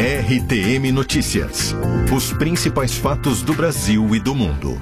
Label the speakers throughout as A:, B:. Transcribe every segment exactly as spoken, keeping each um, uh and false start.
A: R T M Notícias. Os principais fatos do Brasil e do mundo.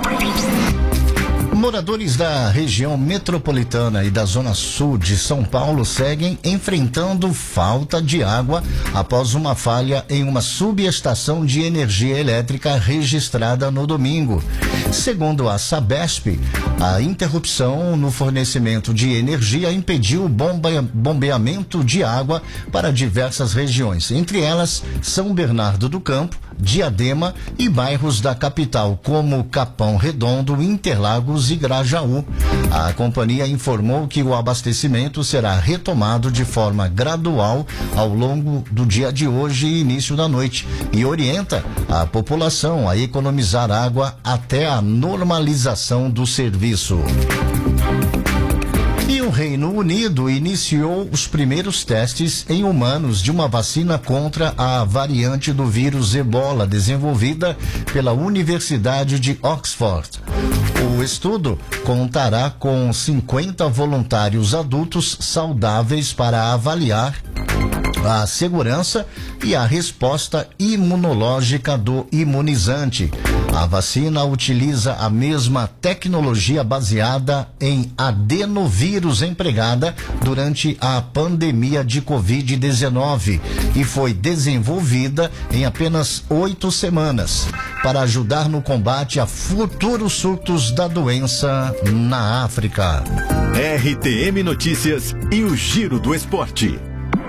B: Moradores da região metropolitana e da zona sul de São Paulo seguem enfrentando falta de água após uma falha em uma subestação de energia elétrica registrada no domingo. Segundo a Sabesp, a interrupção no fornecimento de energia impediu o bombe- bombeamento de água para diversas regiões, entre elas São Bernardo do Campo, Diadema e bairros da capital, como Capão Redondo, Interlagos e Grajaú. A companhia informou que o abastecimento será retomado de forma gradual ao longo do dia de hoje e início da noite e orienta a população a economizar água até a normalização do serviço. E o Reino Unido iniciou os primeiros testes em humanos de uma vacina contra a variante do vírus Ebola, desenvolvida pela Universidade de Oxford. O estudo contará com cinquenta voluntários adultos saudáveis para avaliar a segurança e a resposta imunológica do imunizante. A vacina utiliza a mesma tecnologia baseada em adenovírus empregada durante a pandemia de covid dezenove e foi desenvolvida em apenas oito semanas para ajudar no combate a futuros surtos da doença na África.
A: R T M Notícias e o Giro do Esporte.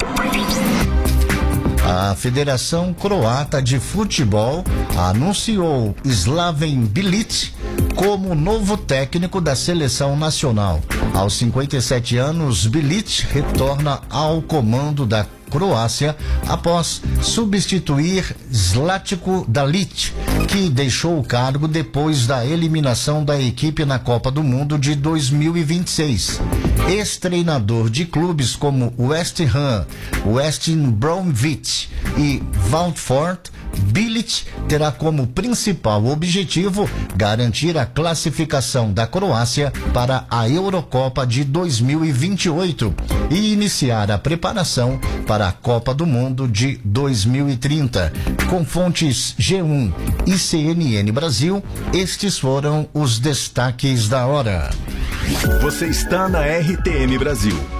B: A Federação Croata de Futebol anunciou Slaven Bilic como novo técnico da seleção nacional. Aos cinquenta e sete anos, Bilic retorna ao comando da Croácia após substituir Zlatko Dalic, que deixou o cargo depois da eliminação da equipe na Copa do Mundo de dois mil e vinte e seis. Ex-treinador de clubes como West Ham, West Bromwich e Watford, Bilic terá como principal objetivo garantir a classificação da Croácia para a Eurocopa de dois mil e vinte e oito e iniciar a preparação para a Copa do Mundo de dois mil e trinta. Com fontes G um e C N N Brasil, estes foram os destaques da hora.
A: Você está na R T M Brasil.